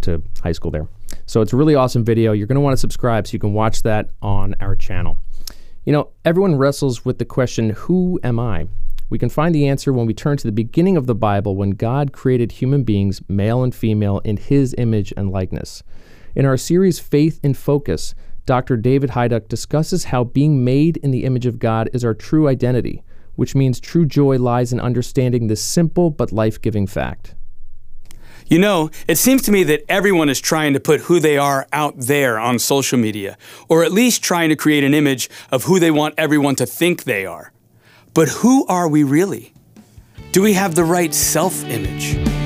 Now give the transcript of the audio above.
to high school there. So it's a really awesome video. You're going to want to subscribe so you can watch that on our channel. You know, everyone wrestles with the question, who am I? We can find the answer when we turn to the beginning of the Bible, when God created human beings, male and female, in His image and likeness. In our series, Faith in Focus, Dr. David Heiduck discusses how being made in the image of God is our true identity, which means true joy lies in understanding this simple but life-giving fact. You know, it seems to me that everyone is trying to put who they are out there on social media, or at least trying to create an image of who they want everyone to think they are. But who are we really? Do we have the right self-image?